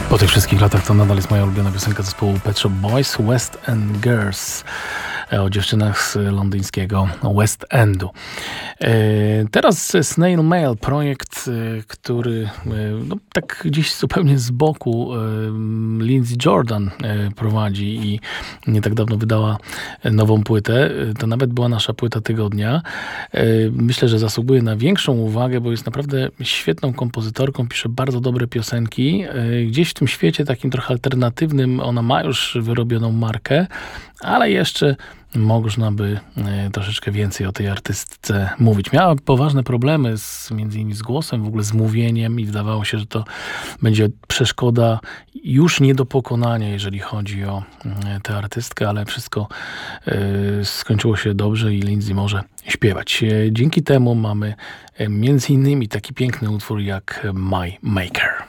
Po tych wszystkich latach to nadal jest moja ulubiona piosenka zespołu Pet Shop Boys, West End Girls, o dziewczynach z londyńskiego West Endu. Teraz Snail Mail, projekt, który tak gdzieś zupełnie z boku Lindsey Jordan prowadzi i nie tak dawno wydała nową płytę. To nawet była nasza płyta tygodnia. Myślę, że zasługuje na większą uwagę, bo jest naprawdę świetną kompozytorką, pisze bardzo dobre piosenki. Gdzieś w tym świecie takim trochę alternatywnym ona ma już wyrobioną markę, ale jeszcze można by troszeczkę więcej o tej artystce mówić. Miała poważne problemy między innymi z głosem, w ogóle z mówieniem i wydawało się, że to będzie przeszkoda już nie do pokonania, jeżeli chodzi o tę artystkę, ale wszystko skończyło się dobrze i Lindsey może śpiewać. Dzięki temu mamy między innymi taki piękny utwór jak My Maker.